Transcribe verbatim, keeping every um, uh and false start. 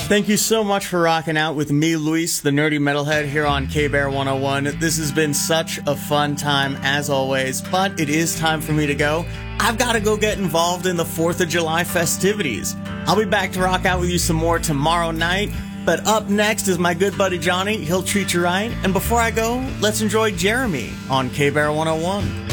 Thank you so much for rocking out with me, Luis, the nerdy metalhead, here on K-Bear one oh one. This has been such a fun time, as always, but it is time for me to go. I've got to go get involved in the fourth of July festivities. I'll be back to rock out with you some more tomorrow night, but up next is my good buddy Johnny. He'll treat you right. And before I go, let's enjoy Jeremy on K-Bear one oh one.